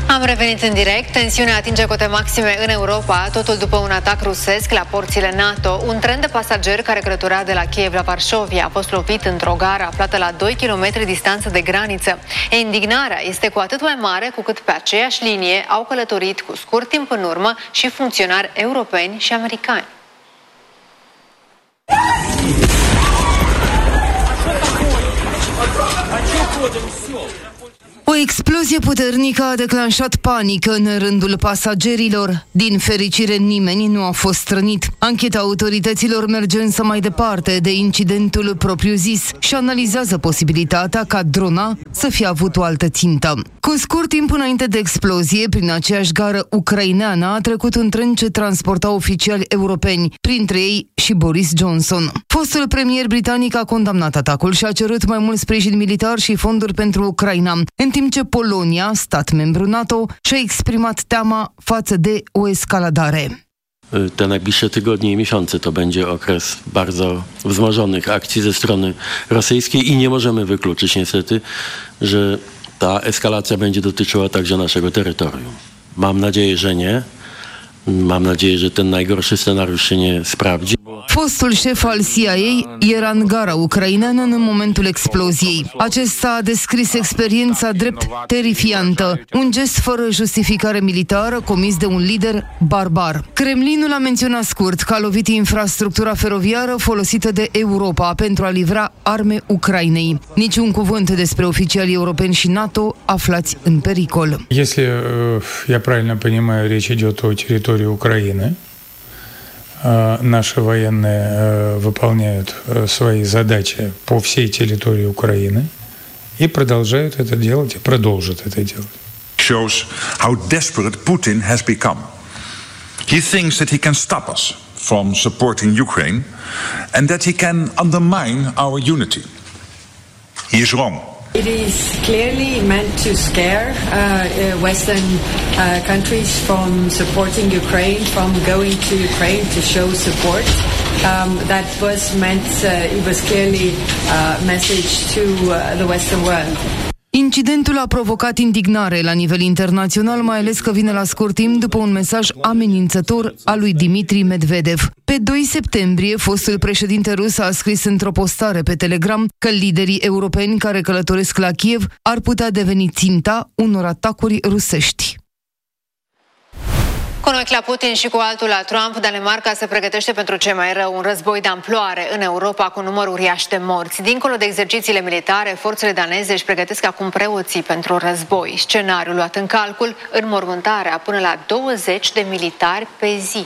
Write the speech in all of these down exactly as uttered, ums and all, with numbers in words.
Am revenit în direct. Tensiunea atinge cote maxime în Europa, totul după un atac rusesc la porțile NATO. Un tren de pasageri care călătorea de la Kiev la Varșovia a fost lovit într-o gară aflată la doi kilometri distanță de graniță. Indignarea este cu atât mai mare cu cât pe aceeași linie au călătorit cu scurt timp în urmă și funcționari europeni și americani. O explozie puternică a declanșat panică în rândul pasagerilor. Din fericire, nimeni nu a fost rănit. Ancheta autorităților merge însă mai departe de incidentul propriu-zis și analizează posibilitatea ca drona să fie avut o altă țintă. Cu scurt timp înainte de explozie, prin aceeași gară ucraineană a trecut un tren ce transporta oficiali europeni, printre ei și Boris Johnson. Fostul premier britanic a condamnat atacul și a cerut mai mult sprijin militar și fonduri pentru Ucraina, în timp ce Polonia, stat membru NATO, și-a exprimat teama față de o escaladare. Te najbliższe tygodnie i miesiące to będzie okres bardzo wzmożonych akcji ze strony rosyjskiej i nie możemy wykluczyć niestety, że ta eskalacja będzie dotyczyła także naszego terytorium. Mam nadzieję, że nie. Mam nadzieję, że ten najgorszy scenariusz się nie sprawdzi. Fostul șef al C I A era în gara ucraineană în momentul exploziei. Acesta a descris experiența drept terifiantă, un gest fără justificare militară comis de un lider barbar. Kremlinul a menționat scurt că a lovit infrastructura feroviară folosită de Europa pentru a livra arme Ucrainei. Niciun cuvânt despre oficialii europeni și NATO aflați în pericol. Если я правильно понимаю, речь идет о территории Украины. Наши военные выполняют свои задачи по всей территории Украины и продолжают это делать, и продолжат это делать. Shows how desperate Putin has become. He thinks that he can stop us from supporting Ukraine and that he can undermine our unity. He is wrong. It is clearly meant to scare uh, Western uh, countries from supporting Ukraine, from going to Ukraine to show support. Um, that was meant, uh, it was clearly a message to uh, the Western world. Incidentul a provocat indignare la nivel internațional, mai ales că vine la scurt timp după un mesaj amenințător al lui Dmitri Medvedev. Pe doi septembrie, fostul președinte rus a scris într-o postare pe Telegram că liderii europeni care călătoresc la Kiev ar putea deveni ținta unor atacuri rusești. Cu un ochi la Putin și cu altul la Trump, Danemarca se pregătește pentru ce mai rău, un război de amploare în Europa cu număr uriaș de morți. Dincolo de exercițiile militare, forțele daneze își pregătesc acum preoții pentru război. Scenariul luat în calcul, înmormântarea până la douăzeci de militari pe zi.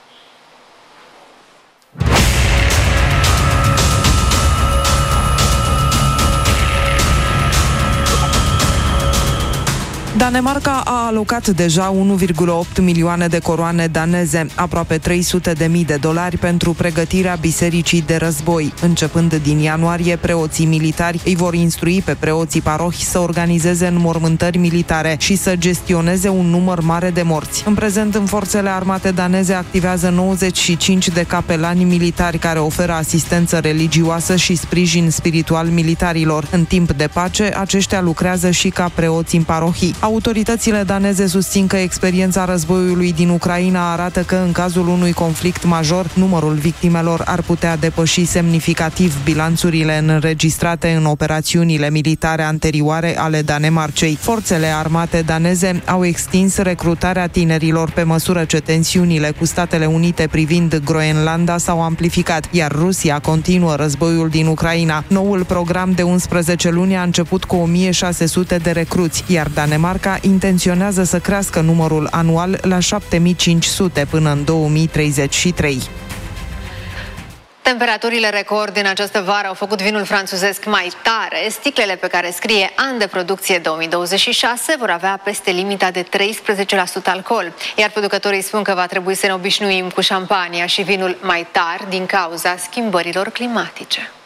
Danemarca a alocat deja unu virgulă opt milioane de coroane daneze, aproape trei sute de mii de dolari pentru pregătirea bisericii de război. Începând din ianuarie, preoții militari îi vor instrui pe preoții parohi să organizeze înmormântări militare și să gestioneze un număr mare de morți. În prezent, în forțele armate daneze activează nouăzeci și cinci de capelani militari care oferă asistență religioasă și sprijin spiritual militarilor. În timp de pace, aceștia lucrează și ca preoți în parohii. Autoritățile daneze susțin că experiența războiului din Ucraina arată că în cazul unui conflict major, numărul victimelor ar putea depăși semnificativ bilanțurile înregistrate în operațiunile militare anterioare ale Danemarcei. Forțele armate daneze au extins recrutarea tinerilor pe măsură ce tensiunile cu Statele Unite privind Groenlanda s-au amplificat, iar Rusia continuă războiul din Ucraina. Noul program de unsprezece luni a început cu o mie șase sute de recruți, iar Danemarca intenționează să crească numărul anual la șapte mii cinci sute până în două mii treizeci și trei. Temperaturile record din această vară au făcut vinul franțuzesc mai tare. Sticlele pe care scrie an de producție două mii douăzeci și șase vor avea peste limita de treisprezece la sută alcool, iar producătorii spun că va trebui să ne obișnuim cu șampania și vinul mai tari din cauza schimbărilor climatice.